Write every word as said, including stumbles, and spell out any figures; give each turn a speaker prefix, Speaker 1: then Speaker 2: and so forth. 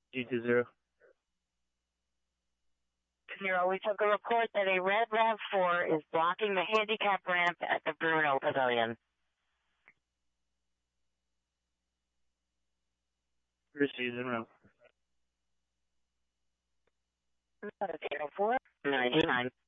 Speaker 1: G two zero.
Speaker 2: Zero, we took a report that a red RAV four is blocking the handicap ramp at the Bruno Pavilion.
Speaker 1: Received in row.
Speaker 2: zero four ninety-nine.